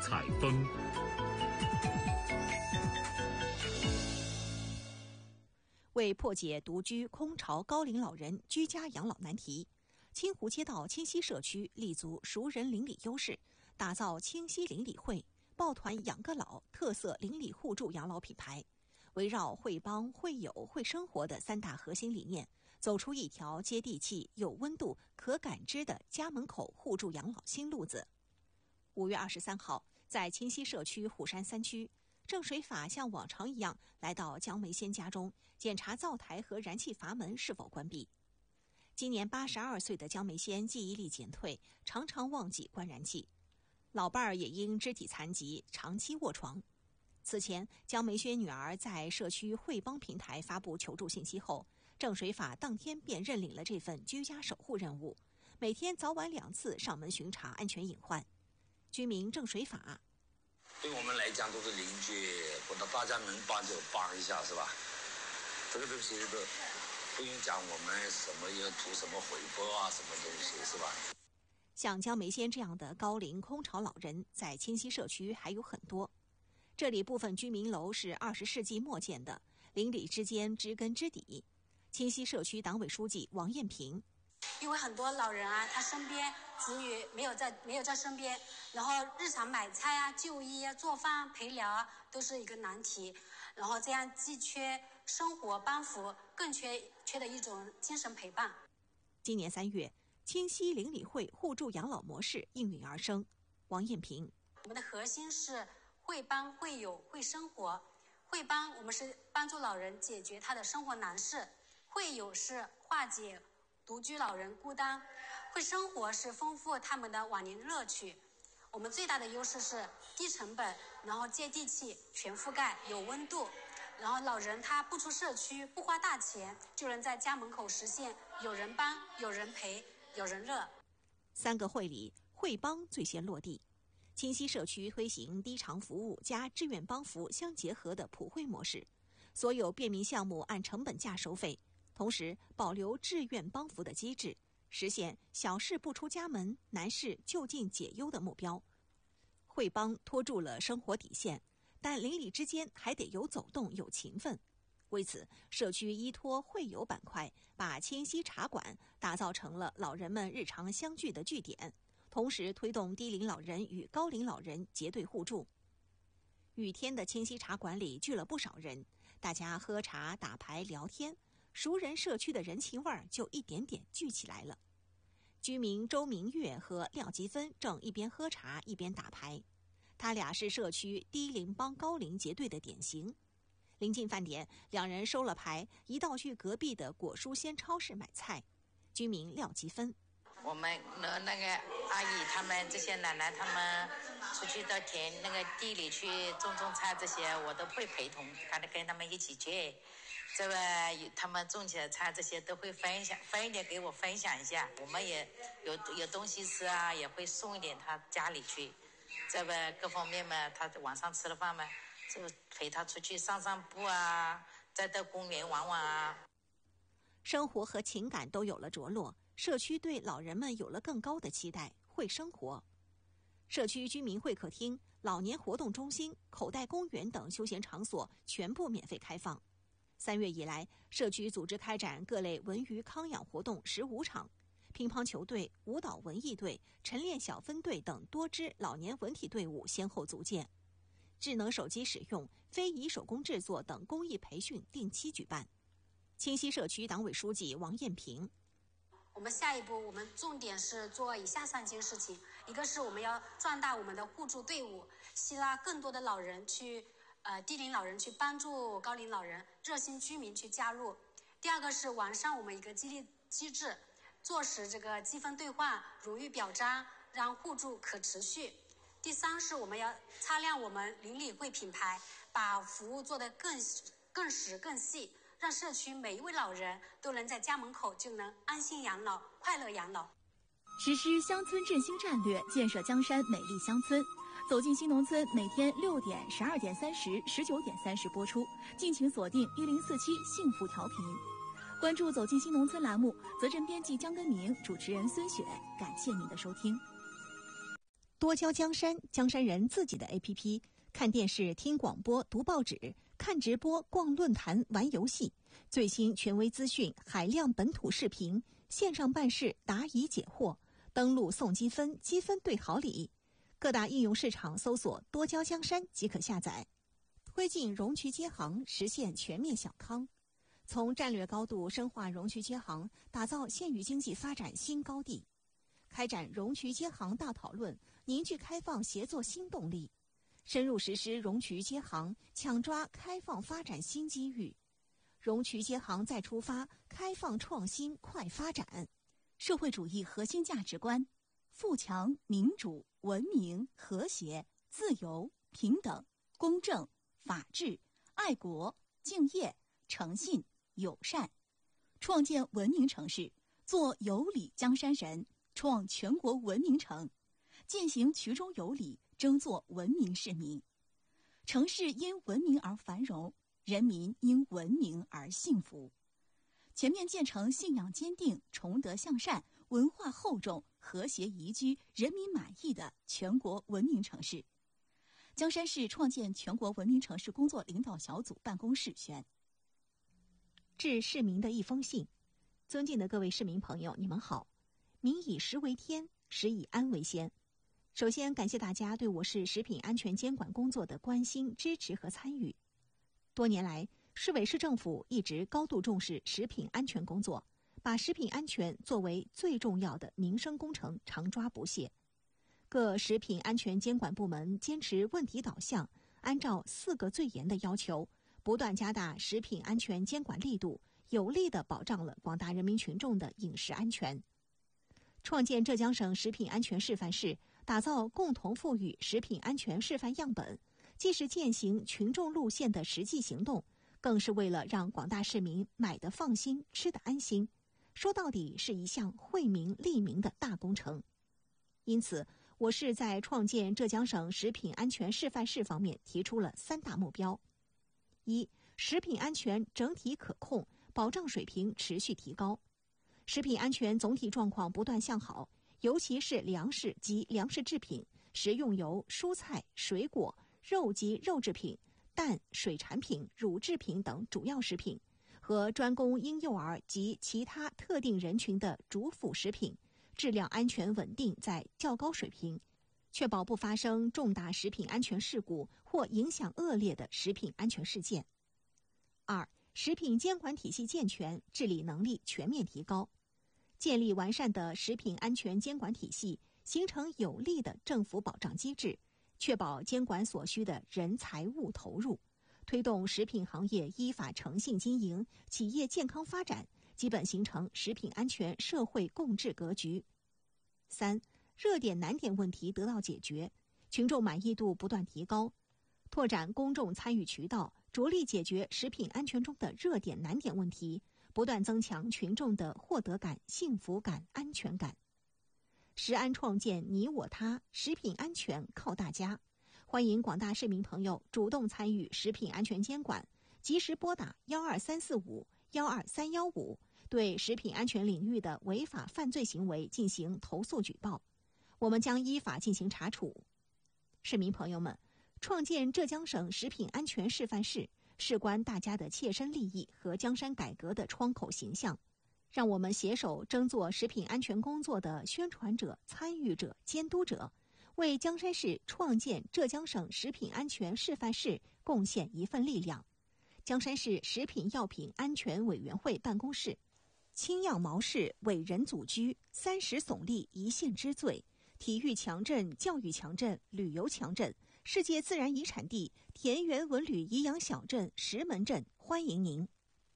采风。 为破解独居空巢高龄老人居家养老难题，清湖街道清溪社区立足熟人邻里优势，打造清溪邻里会抱团养个老特色邻里互助养老品牌，围绕会帮、会友、会生活的3大核心理念，走出一条接地气、有温度、可感知的家门口互助养老新路子。5月23号，在清溪社区虎山3区，郑水法像往常一样来到江梅仙家中，检查灶台和燃气阀门是否关闭。今年82岁的江梅仙记忆力减退，常常忘记关燃气，老伴儿也因肢体残疾长期卧床。此前，江梅仙女儿在社区会帮平台发布求助信息后，郑水法当天便认领了这份居家守护任务，每天早晚2次上门巡查安全隐患。居民郑水法： 对我们来讲都是邻居，过到大家能帮就帮一下，是吧？这个东西都不用讲我们什么要图什么回报啊，什么东西，是吧？ 像江梅仙这样的高龄空巢老人在清溪社区还有很多。这里部分居民楼是20世纪末建的，邻里之间知根知底。清溪社区党委书记王艳平： 因为很多老人啊，他身边子女没有在身边，然后日常买菜啊、就医啊、做饭、陪聊啊，都是一个难题。然后这样既缺生活帮扶，更缺的一种精神陪伴。 今年3月，清溪邻里会互助养老模式应运而生。王艳平： 我们的核心是会帮、会友、会生活。会帮我们是帮助老人解决他的生活难事，会友是化解独居老人孤单，会生活是丰富他们的晚年乐趣。我们最大的优势是低成本，然后接地气、全覆盖、有温度。然后老人他不出社区，不花大钱，就能在家门口实现有人帮、有人陪、有人乐。 3个会里，会帮最先落地。清溪社区推行低偿服务加志愿帮扶相结合的普惠模式，所有便民项目按成本价收费，同时保留志愿帮扶的机制，实现小事不出家门，难事就近解忧的目标。会帮拖住了生活底线，但邻里之间还得有走动、有情分。为此，社区依托会友板块，把清溪茶馆打造成了老人们日常相聚的据点，同时推动低龄老人与高龄老人结对互助。雨天的清溪茶馆里聚了不少人，大家喝茶、打牌、聊天，熟人社区的人情味儿就一点点聚起来了。居民周明月和廖吉芬正一边喝茶一边打牌，他俩是社区低龄帮高龄结对的典型。临近饭点，两人收了牌，一道去隔壁的果蔬鲜超市买菜。居民廖吉芬： 我们那个阿姨他们这些奶奶他们出去到田那个地里去种菜，这些我都会陪同，跟他们一起去。这个他们种起来菜这些都会分一点给我分享一下，我们也有东西吃啊，也会送一点他家里去。这个各方面嘛，他晚上吃了饭嘛，就陪他出去散步啊，再到公园玩玩啊。 生活和情感都有了着落，社区对老人们有了更高的期待，会生活。社区居民会客厅、老年活动中心、口袋公园等休闲场所全部免费开放。3月以来，社区组织开展各类文娱康养活动15场，乒乓球队、舞蹈文艺队、晨练小分队等多支老年文体队伍先后组建。智能手机使用、非遗手工制作等公益培训定期举办。清溪社区党委书记王艳平： 我们下一步，我们重点是做以下3件事情：一个是我们要壮大我们的互助队伍，吸纳更多的老人去低龄老人去帮助高龄老人，热心居民去加入。第二个是完善我们一个激励机制，落实这个积分兑换、荣誉表彰，让互助可持续。第三是我们要擦亮我们邻里会品牌，把服务做得更实更细，让社区每一位老人都能在家门口就能安心养老、快乐养老。 实施乡村振兴战略，建设江山美丽乡村。走进新农村每天6点、12点30、19点30播出，敬请锁定1047幸福调频。关注走进新农村栏目，责任编辑江根明，主持人孙雪，感谢您的收听。 多交江山，江山人自己的 APP， 看电视、听广播、读报纸、看直播、逛论坛、玩游戏，最新权威资讯、海量本土视频，线上办事、答疑解惑，登录送积分，积分兑好礼。各大应用市场搜索“多交江山”即可下载。推进容渠接航，实现全面小康。从战略高度深化容渠接航，打造县域经济发展新高地，开展容渠接航大讨论，凝聚开放协作新动力，深入实施容渠接航，抢抓开放发展新机遇。容渠接航再出发，开放创新快发展。 社会主义核心价值观：富强、民主、文明、和谐、自由、平等、公正、法治、爱国、敬业、诚信、友善，创建文明城市，做有礼江山人，创全国文明城，践行衢中有礼，争做文明市民。城市因文明而繁荣，人民因文明而幸福。全面建成信仰坚定、崇德向善、文化厚重、和谐宜居、人民满意的全国文明城市。江山市创建全国文明城市工作领导小组办公室宣。 致市民的一封信。尊敬的各位市民朋友，你们好。民以食为天，食以安为先。首先感谢大家对我市食品安全监管工作的关心、支持和参与。多年来，市委市政府一直高度重视食品安全工作，把食品安全作为最重要的民生工程，常抓不懈。各食品安全监管部门坚持问题导向，按照4个最严的要求，不断加大食品安全监管力度，有力地保障了广大人民群众的饮食安全。创建浙江省食品安全示范市，打造共同富裕食品安全示范样本，既是践行群众路线的实际行动，更是为了让广大市民买得放心、吃得安心。说到底是一项惠民利民的大工程。因此，我市在创建浙江省食品安全示范市方面提出了3大目标：一、食品安全整体可控，保障水平持续提高。食品安全总体状况不断向好，尤其是粮食及粮食制品、食用油、蔬菜、水果、肉及肉制品、蛋、水产品、乳制品等主要食品和专供婴幼儿及其他特定人群的主辅食品，质量安全稳定在较高水平，确保不发生重大食品安全事故或影响恶劣的食品安全事件。二、食品监管体系健全，治理能力全面提高。建立完善的食品安全监管体系，形成有力的政府保障机制，确保监管所需的人财物投入，推动食品行业依法诚信经营，企业健康发展，基本形成食品安全社会共治格局。三、热点难点问题得到解决，群众满意度不断提高，拓展公众参与渠道，着力解决食品安全中的热点难点问题，不断增强群众的获得感、幸福感、安全感。食安创建你我他，食品安全靠大家。欢迎广大市民朋友主动参与食品安全监管，及时拨打12345、12315，对食品安全领域的违法犯罪行为进行投诉举报，我们将依法进行查处。市民朋友们，创建浙江省食品安全示范市，事关大家的切身利益和江山改革的窗口形象。让我们携手争做食品安全工作的宣传者、参与者、监督者，为江山市创建浙江省食品安全示范市贡献一份力量。江山市食品药品安全委员会办公室：青样毛氏伟人祖居，30耸立一县之最，体育强镇、教育强镇、旅游强镇，世界自然遗产地田园文旅颐养小镇石门镇，欢迎您。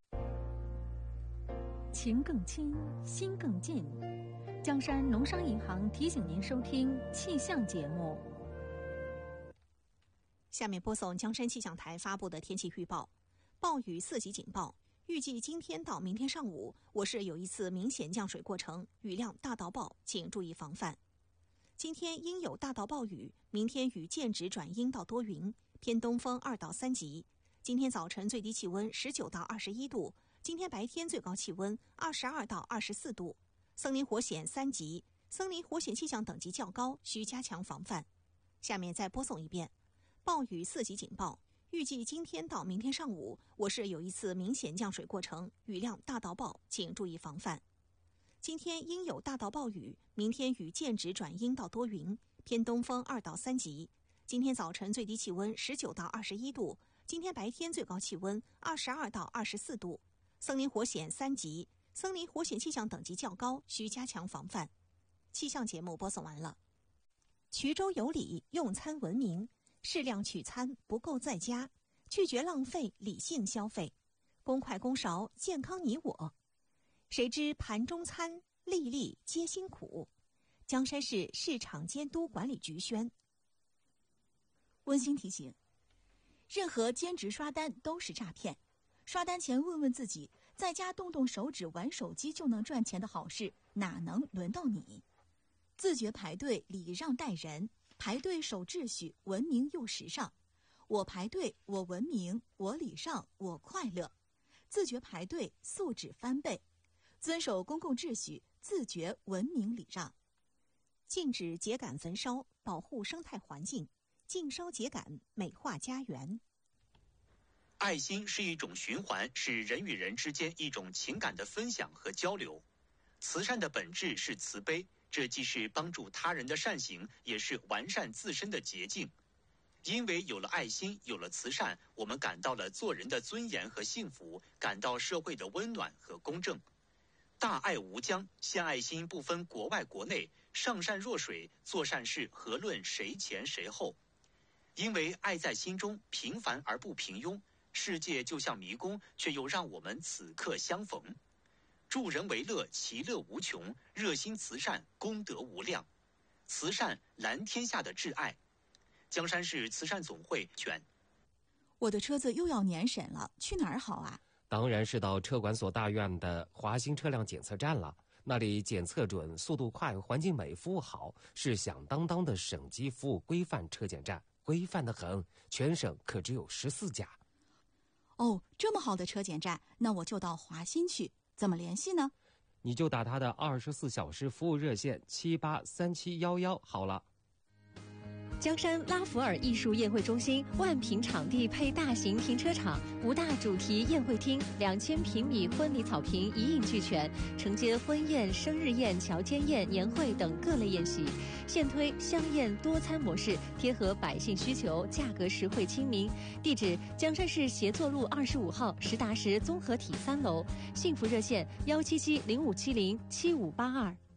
情更亲，心更近。江山农商银行提醒您收听气象节目。 下面播送江山气象台发布的天气预报：暴雨4级警报，预计今天到明天上午，我市有一次明显降水过程，雨量大到暴，请注意防范。今天应有大到暴雨，明天雨渐止转阴到多云，偏东风2到3级。今天早晨最低气温19到21度，今天白天最高气温22到24度。森林火险3级， 森林火险气象等级较高，需加强防范。下面再播送一遍：暴雨4级警报。预计今天到明天上午，我市有一次明显降水过程，雨量大到暴，请注意防范。今天应有大到暴雨，明天雨间止转阴到多云，偏东风2到3级。今天早晨最低气温19到21度，今天白天最高气温22到24度。森林火险3级，森林火险气象等级较高，需加强防范。气象节目播送完了。衢州有礼，用餐文明，适量取餐，不够在家，拒绝浪费，理性消费，公筷公勺，健康你我。谁知盘中餐，粒粒皆辛苦。江山市市场监督管理局宣。 温馨提醒：任何兼职刷单都是诈骗。刷单前问问自己，在家动动手指玩手机就能赚钱的好事，哪能轮到你？自觉排队，礼让待人，排队守秩序，文明又时尚。我排队，我文明，我礼让，我快乐。自觉排队，素质翻倍。遵守公共秩序，自觉文明礼让。 禁止秸秆焚烧，保护生态环境。禁烧秸秆，美化家园。 爱心是一种循环，是人与人之间一种情感的分享和交流。慈善的本质是慈悲，这既是帮助他人的善行，也是完善自身的捷径。因为有了爱心，有了慈善，我们感到了做人的尊严和幸福，感到社会的温暖和公正。大爱无疆，献爱心不分国外国内，上善若水，做善事何论谁前谁后。因为爱在心中，平凡而不平庸，世界就像迷宫，却又让我们此刻相逢。助人为乐，其乐无穷；热心慈善，功德无量。慈善蓝天下的挚爱。江山市慈善总会劝。 我的车子又要年审了，去哪儿好啊？ 当然是到车管所大院的华新车辆检测站了。那里检测准，速度快，环境美，服务好，是响当当的省级服务规范车检站，规范得很，全省可只有14家。 哦，这么好的车检站，那我就到华新去。怎么联系呢？ 你就打他的24小时服务热线783711好了。 江山拉弗尔艺术宴会中心万平场地配大型停车场，5大主题宴会厅，2000平米婚礼草坪一应俱全，承接婚宴、生日宴、乔间宴、年会等各类宴席。现推香宴多餐模式，贴合百姓需求，价格实惠亲民。地址：江山市协作路25号实达实综合体3楼。幸福热线：17705707582。